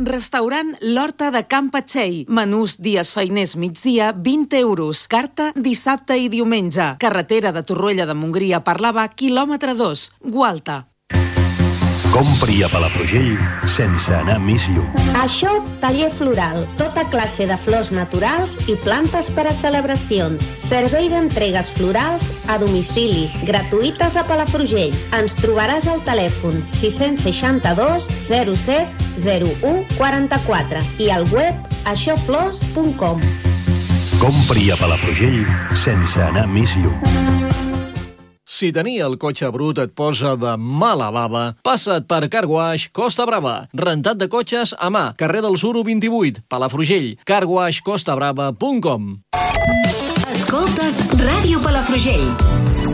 Restaurant L'Horta de Can Patxell. Menús dies feiners migdia, 20 euros. Carta dissabte i diumenge. Carretera de Torroella de Montgrí a Parlavà, quilòmetre 2, Gualta. Compri a Palafrugell sense anar més lluny. Això, taller floral. Tota classe de flors naturals i plantes per a celebracions. Servei d'entregues florals a domicili, gratuïtes a Palafrugell. Ens trobaràs al telèfon 662 07 01 44 i al web aixoflors.com. Compri a Palafrugell sense anar més lluny. Si tenir el cotxe brut et posa de mala bava, passa't per Car Wash Costa Brava. Rentat de cotxes a mà, carrer del Suro 28, Palafrugell. carwashcostabrava.com. Escoltes Ràdio Palafrugell.